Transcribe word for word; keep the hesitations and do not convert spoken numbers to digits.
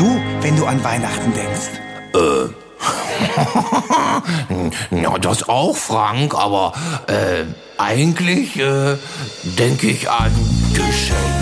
du, wenn du an Weihnachten denkst? Äh. Ja, das auch, Frank, aber äh, eigentlich äh, denke ich an Geschenke.